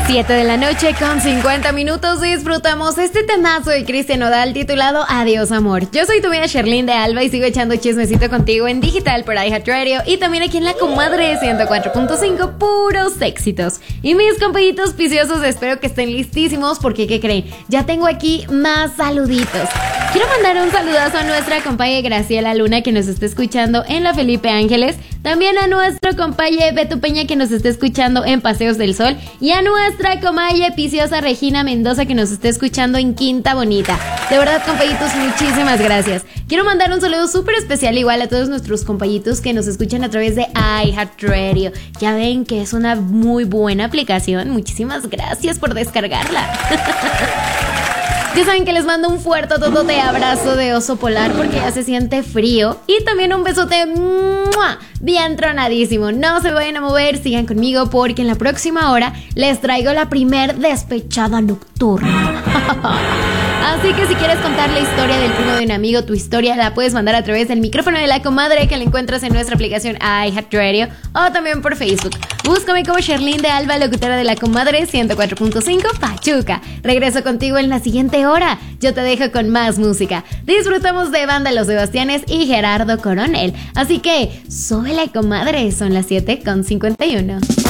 7 de la noche con 50 minutos disfrutamos este temazo de Cristian Nodal titulado Adiós Amor. Yo soy tu amiga Sherlyn de Alba y sigo echando chismecito contigo en digital por iHeartRadio y también aquí en la Comadre 104.5, puros éxitos. Y mis compañitos viciosos, espero que estén listísimos porque ¿qué creen? Ya tengo aquí más saluditos. Quiero mandar un saludazo a nuestra compañera Graciela Luna que nos está escuchando en la Felipe Ángeles, también a nuestro compañero Beto Peña que nos está escuchando en Paseos del Sol y a nuestra comadre viciosa Regina Mendoza que nos está escuchando en Quinta Bonita. De verdad, compañitos, muchísimas gracias. Quiero mandar un saludo súper especial igual a todos nuestros compañitos que nos escuchan a través de iHeartRadio. Ya ven que es una muy buena aplicación. Muchísimas gracias por descargarla. Ya saben que les mando un fuerte totote abrazo de oso polar porque ya se siente frío. Y también un besote bien tronadísimo. No se vayan a mover, sigan conmigo porque en la próxima hora les traigo la primer despechada nocturna. Así que si quieres contar la historia del primo de un amigo, tu historia la puedes mandar a través del micrófono de la comadre que la encuentras en nuestra aplicación iHeartRadio o también por Facebook. Búscame como Sherlyn de Alba, locutora de la Comadre 104.5 Pachuca. Regreso contigo en la siguiente hora. Yo te dejo con más música. Disfrutamos de Banda Los Sebastianes y Gerardo Coronel. Así que, súbele, comadre. Son las 7:51.